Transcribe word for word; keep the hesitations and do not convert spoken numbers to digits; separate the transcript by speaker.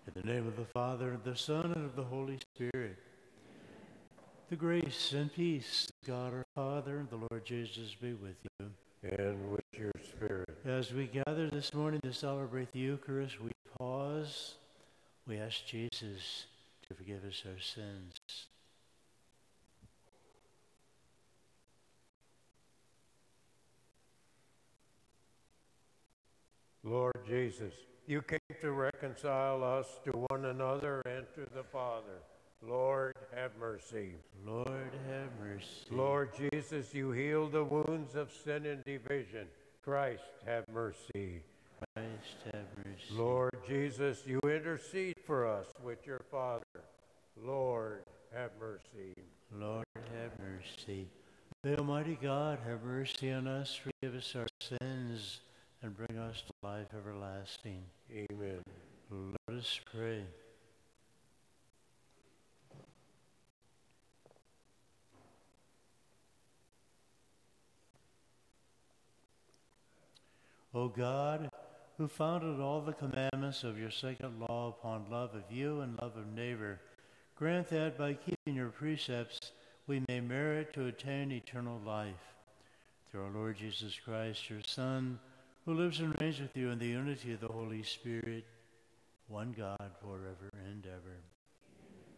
Speaker 1: In the name of the Father, and of the Son, and of the Holy Spirit. The grace and peace of God our Father and the Lord Jesus be with you.
Speaker 2: And with your spirit.
Speaker 1: As we gather this morning to celebrate the Eucharist, we pause. We ask Jesus to forgive us our sins.
Speaker 2: Lord Jesus, you came to reconcile us to one another and to the Father. Lord, have mercy.
Speaker 1: Lord, have mercy.
Speaker 2: Lord Jesus, you healed the wounds of sin and division. Christ, have mercy.
Speaker 1: Christ, have mercy.
Speaker 2: Lord Jesus, you intercede for us with your Father. Lord, have mercy.
Speaker 1: Lord, have mercy. May Almighty God have mercy on us, forgive us our sins, and bring us to life everlasting.
Speaker 2: Amen.
Speaker 1: Let us pray. O God, who founded all the commandments of your sacred law upon love of you and love of neighbor, grant that by keeping your precepts we may merit to attain eternal life. Through our Lord Jesus Christ, your Son, who lives and reigns with you in the unity of the Holy Spirit, one God, forever and ever.